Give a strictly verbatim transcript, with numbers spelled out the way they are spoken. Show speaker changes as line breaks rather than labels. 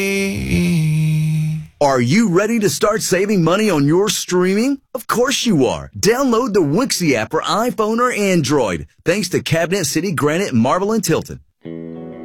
Are you ready to start saving money on your streaming? Of course you are. Download the Wixie app for iPhone or Android. Thanks to Cabinet City, Granite, Marble, and Tilton.